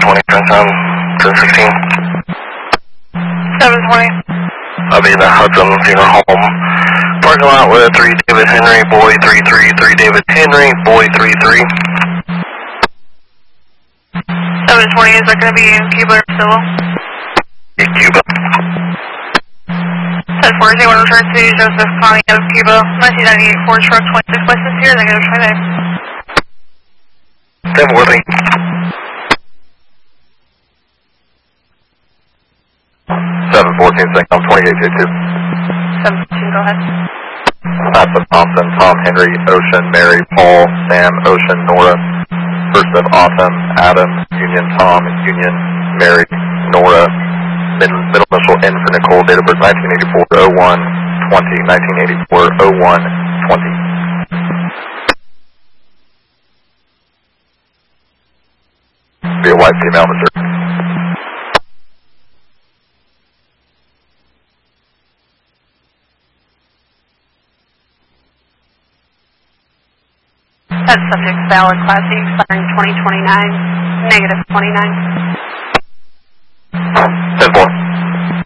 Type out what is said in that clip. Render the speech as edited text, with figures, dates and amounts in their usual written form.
720, Trenton, 1016. 720. I'll be in the Hudson Funeral Home parking lot with 3 David Henry, boy 33, 3 David Henry, boy 33. 720, is that going to be in Cuba or Stillwell? In Cuba. 10-4, is anyone return to Joseph Connie out of Cuba, 1998 Ford truck, 26 license here, negative 29. 10-4, thank you. 714, second, I'm 2822. 714, go ahead. That's of Thompson, Tom, Henry, Ocean, Mary, Paul, Sam, Ocean, Nora. First of Autumn, Adam, Union, Tom, Union, Mary, Nora. Middle initial N for Nicole, date of birth 1984, 01, 20, 1984, 01, 20. Be a white female, Mr. That subject valid Class E expiring 2029, negative 29. 10-4.